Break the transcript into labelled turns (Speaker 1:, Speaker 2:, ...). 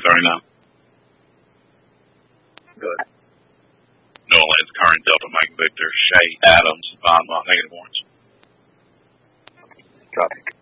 Speaker 1: 39.
Speaker 2: Good.
Speaker 1: Noah Lance, Current, Delta, Mike, Victor, Shay, Adams, Von, negative orange.
Speaker 2: Copy.